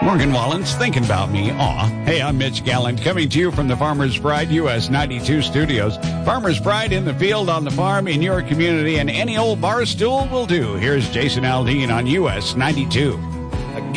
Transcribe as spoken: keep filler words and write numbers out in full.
Morgan Wallen's thinking about me. Aw. Hey, I'm Mitch Gallant, coming to you from the Farmer's Pride U S ninety-two studios. Farmer's Pride in the field, on the farm, in your community, and any old bar stool will do. Here's Jason Aldean on U S ninety-two.